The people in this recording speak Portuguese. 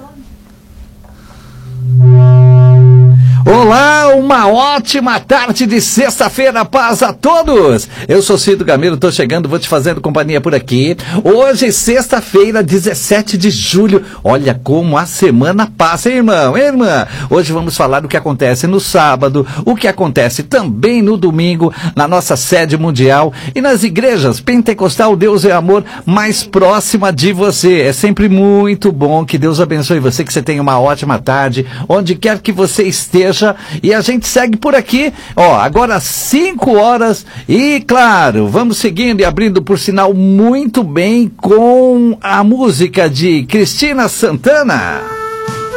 Olá, uma ótima tarde de sexta-feira, paz a todos! Eu sou Cido Gamiro, tô chegando, vou te fazendo companhia por aqui. Hoje, sexta-feira, 17 de julho. Olha como a semana passa, hein, irmão? Hein, irmã? Hoje vamos falar do que acontece no sábado, o que acontece também no domingo, na nossa sede mundial e nas igrejas pentecostal Deus é Amor mais próxima de você. É sempre muito bom, que Deus abençoe você, que você tenha uma ótima tarde, onde quer que você esteja. E a gente segue por aqui, agora 5 horas e, claro, vamos seguindo e abrindo, por sinal, muito bem com a música de Cristina Santana.